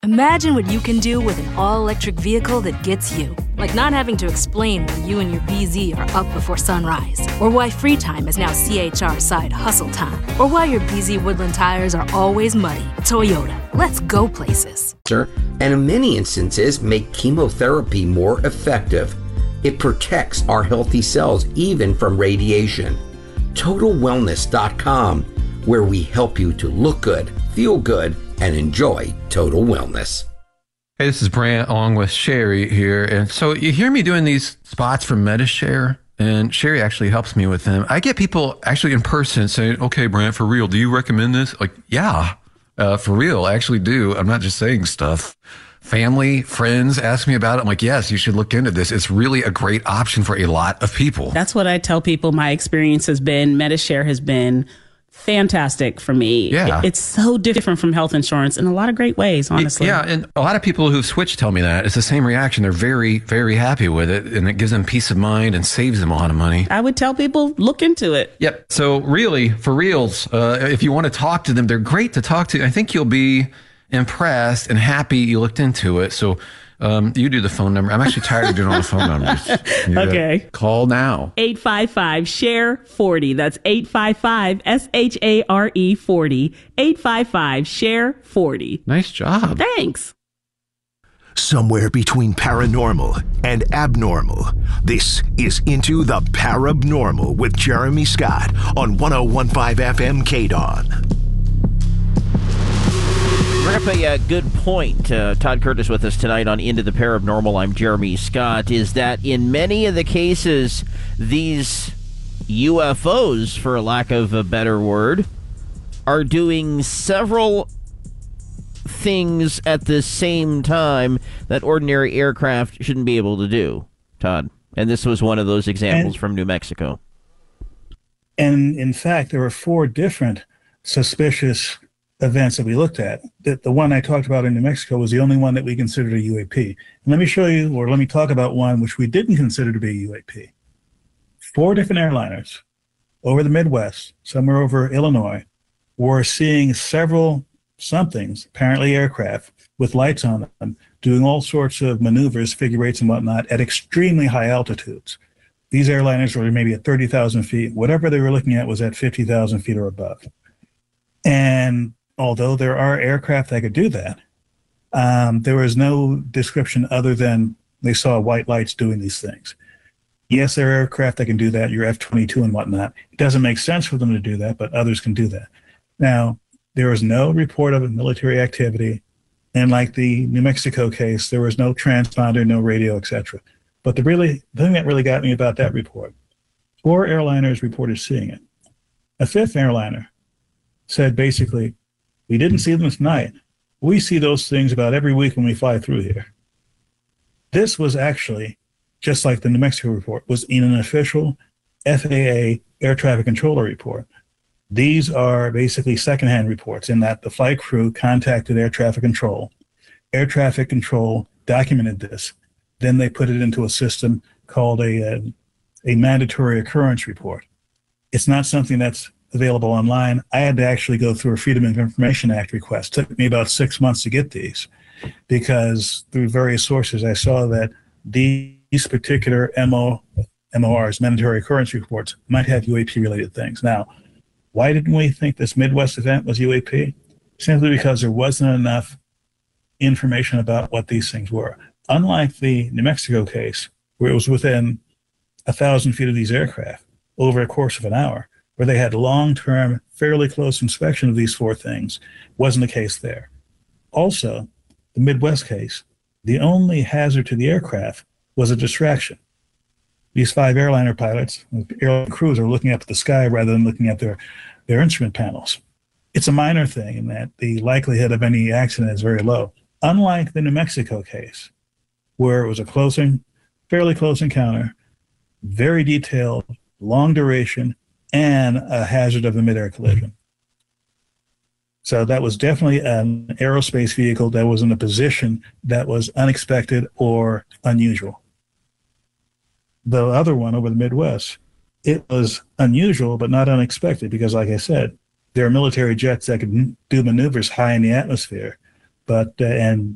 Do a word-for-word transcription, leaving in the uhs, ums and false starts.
Imagine what you can do with an all-electric vehicle that gets you. Like not having to explain why you and your B Z are up before sunrise. Or why free time is now C H R side hustle time. Or why your B Z Woodland tires are always muddy. Toyota, let's go places. And in many instances, make chemotherapy more effective. It protects our healthy cells even from radiation. Total Wellness dot com, where we help you to look good, feel good, and enjoy total wellness. Hey, this is Brant along with Sherry here. And so you hear me doing these spots for MediShare, and Sherry actually helps me with them. I get people actually in person saying, okay, Brant, for real, do you recommend this? Like, yeah, uh, for real, I actually do. I'm not just saying stuff. Family, friends ask me about it. I'm like, yes, you should look into this. It's really a great option for a lot of people. That's what I tell people my experience has been. MediShare has been fantastic for me. Yeah. It's so different from health insurance in a lot of great ways, honestly. Yeah, and a lot of people who've switched tell me that. It's the same reaction. They're very, very happy with it, and it gives them peace of mind and saves them a lot of money. I would tell people, look into it. Yep. So really, for reals, uh, if you want to talk to them, they're great to talk to. I think you'll be impressed and happy you looked into it. So um, you do the phone number. I'm actually tired of doing all the phone numbers. You Okay. Call now. eight five five, share forty. That's eight five five, S H A R E forty. eight five five, share forty. Nice job. Thanks. Somewhere between paranormal and abnormal, this is Into the Parabnormal with Jeremy Scott on one oh one point five F M K D O N. Bring up a uh, good point. Uh, Todd Curtis with us tonight on Into the Parabnormal. I'm Jeremy Scott. Is that in many of the cases, these U F Os, for lack of a better word, are doing several things at the same time that ordinary aircraft shouldn't be able to do, Todd. And this was one of those examples and, from New Mexico. And in fact, there were four different suspicious events that we looked at. The, the one I talked about in New Mexico was the only one that we considered a U A P. And let me show you, or let me talk about one which we didn't consider to be a U A P. Four different airliners over the Midwest, somewhere over Illinois, were seeing several somethings, apparently aircraft, with lights on them, doing all sorts of maneuvers, figure eights and whatnot, at extremely high altitudes. These airliners were maybe at thirty thousand feet. Whatever they were looking at was at fifty thousand feet or above. And although there are aircraft that could do that, um, there was no description other than they saw white lights doing these things. Yes, there are aircraft that can do that, your F twenty-two and whatnot. It doesn't make sense for them to do that, but others can do that. Now, there was no report of military activity, and like the New Mexico case, there was no transponder, no radio, et cetera. But the really the thing that really got me about that report, four airliners reported seeing it. A fifth airliner said basically, we didn't see them tonight. We see those things about every week when we fly through here. This was actually, just like the New Mexico report, was in an official F A A air traffic controller report. These are basically secondhand reports in that the flight crew contacted air traffic control. Air traffic control documented this. Then they put it into a system called a, a, a mandatory occurrence report. It's not something that's available online. I had to actually go through a Freedom of Information Act request. It took me about six months to get these because through various sources, I saw that these particular M O, M O Rs, mandatory occurrence reports, might have U A P related things. Now, why didn't we think this Midwest event was U A P? Simply because there wasn't enough information about what these things were. Unlike the New Mexico case, where it was within a thousand feet of these aircraft over a course of an hour, where they had long-term, fairly close inspection of these four things, wasn't the case there. Also, the Midwest case, the only hazard to the aircraft was a distraction. These five airliner pilots, airline crews, are looking up at the sky rather than looking at their, their instrument panels. It's a minor thing in that the likelihood of any accident is very low. Unlike the New Mexico case, where it was a close, fairly close encounter, very detailed, long duration, and a hazard of a midair collision. So that was definitely an aerospace vehicle that was in a position that was unexpected or unusual. The other one over the Midwest, it was unusual but not unexpected because, like I said, there are military jets that can do maneuvers high in the atmosphere, but uh, and